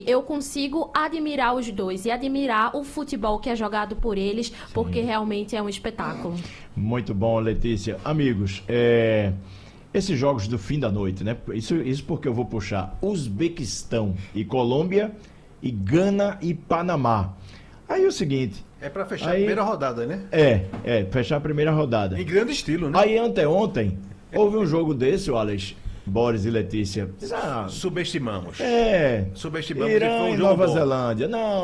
eu consigo admirar os dois e admirar o futebol que é jogado por eles, porque realmente é um espetáculo. Muito bom, Letícia. Amigos, esses jogos do fim da noite, né? Isso porque eu vou puxar Uzbequistão e Colômbia e Gana e Panamá. Aí é o seguinte... É pra fechar a primeira rodada, né? Fechar a primeira rodada. Em grande estilo, né? Aí anteontem, houve um jogo desse, Alex, Boris e Letícia. Subestimamos. Subestimamos Irã que foi um e jogo Nova bom. Zelândia. Não.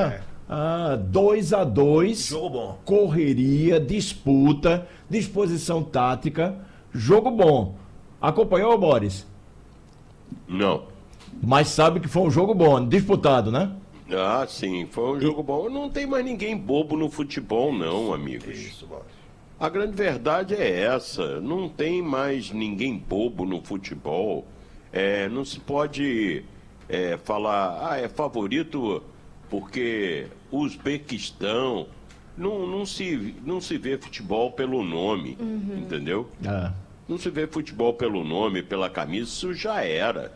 2-2. Jogo bom. Correria, disputa, disposição tática. Jogo bom. Acompanhou, Boris? Não. Mas sabe que foi um jogo bom, disputado, né? Ah, sim, foi um jogo bom. Não tem mais ninguém bobo no futebol, não, amigos. Isso, Boris. A grande verdade é essa. Não tem mais ninguém bobo no futebol. Não se pode falar, é favorito porque Uzbequistão. Não se vê futebol pelo nome, entendeu? Não se vê futebol pelo nome, pela camisa. Isso já era.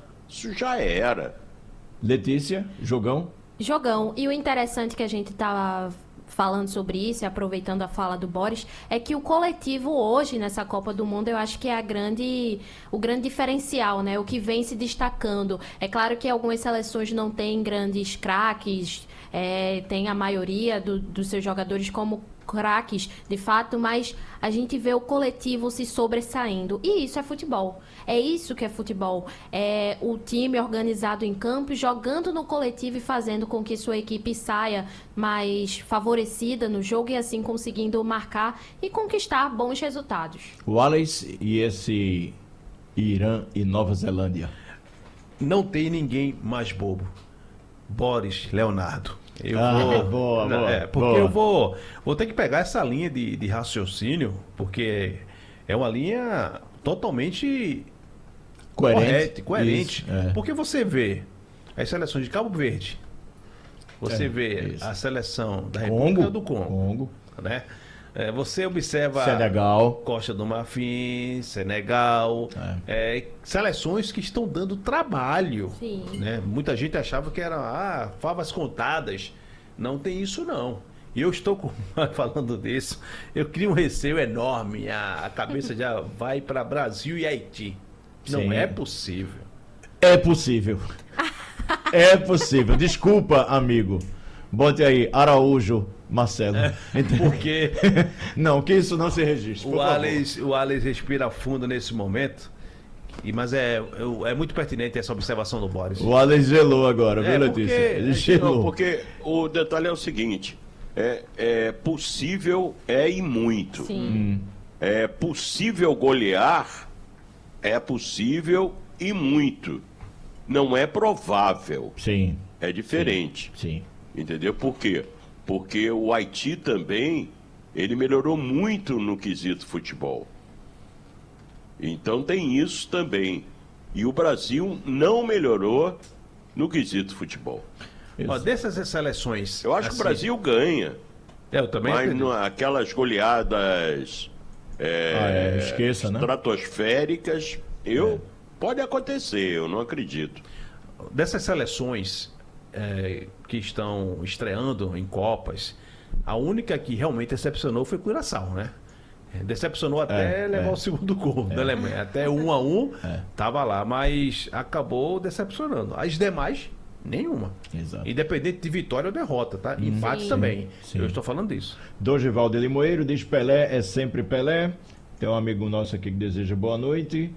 Letícia, jogão? Jogão. E o interessante que a gente tá falando sobre isso, e aproveitando a fala do Boris, é que o coletivo hoje, nessa Copa do Mundo, eu acho que é o grande diferencial, né? O que vem se destacando. É claro que algumas seleções não têm grandes craques, tem a maioria dos seus jogadores como craques, de fato, mas a gente vê o coletivo se sobressaindo. E isso é futebol. É isso que é futebol. É o time organizado em campo, jogando no coletivo e fazendo com que sua equipe saia mais favorecida no jogo e assim conseguindo marcar e conquistar bons resultados. O Wallace e esse Irã e Nova Zelândia. Não tem ninguém mais bobo. Boris Leonardo. Boa. Eu vou ter que pegar essa linha de raciocínio, porque é uma linha totalmente coerente. Isso, Porque você vê as seleções de Cabo Verde, você vê isso. a seleção da República do Congo, né? Você observa Senegal, Costa do Marfim, Senegal, seleções que estão dando trabalho. Sim. Né? Muita gente achava que eram favas contadas. Não tem isso, não. E eu estou falando disso, eu crio um receio enorme. A cabeça já vai para Brasil e Haiti. Não Sim. é possível. É possível. É possível. Desculpa, amigo. Bote aí, Araújo, Marcelo. Porque não, que isso não se registre. o Alex respira fundo nesse momento. Mas é muito pertinente essa observação do Boris. O Alex gelou agora, viu, Letícia? Ele gelou. Porque o detalhe é o seguinte: é possível, e muito. Sim. É possível golear, é possível e muito. Não é provável. Sim. É diferente. Sim. Entendeu? Por quê? Porque o Haiti também, ele melhorou muito no quesito futebol. Então tem isso também. E o Brasil não melhorou no quesito futebol. Ó, dessas seleções... Eu acho que o Brasil ganha. Eu também mas acredito. aquelas goleadas esqueça, né? estratosféricas, pode acontecer, eu não acredito. Dessas seleções que estão estreando em Copas, a única que realmente decepcionou foi Curaçao, né? Decepcionou até levar o segundo gol da Alemanha. Até 1-1 tava lá, mas acabou decepcionando. As demais, nenhuma. Exato. Independente de vitória ou derrota, tá? Empate também. Sim. Eu estou falando disso. Dorival de Limoeiro diz: Pelé é sempre Pelé. Tem um amigo nosso aqui que deseja boa noite.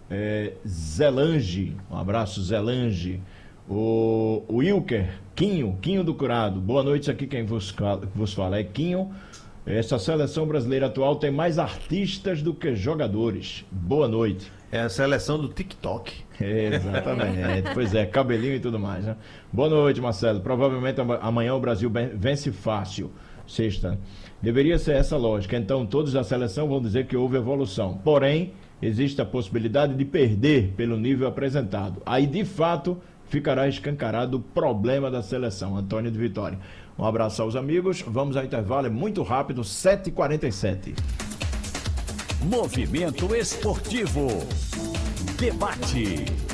Zelange, um abraço, Zelange. O Wilker, Quinho do Curado. Boa noite, aqui quem vos fala é Quinho. Essa seleção brasileira atual tem mais artistas do que jogadores. Boa noite. É a seleção do TikTok. Exatamente. Pois é, cabelinho e tudo mais, né? Boa noite, Marcelo. Provavelmente amanhã o Brasil vence fácil. Sexta. Deveria ser essa lógica. Então todos da seleção vão dizer que houve evolução. Porém, existe a possibilidade de perder pelo nível apresentado. Aí, de fato, ficará escancarado o problema da seleção. Antônio de Vitória. Um abraço aos amigos. Vamos ao intervalo, é muito rápido, 7h47. Movimento Esportivo. Debate.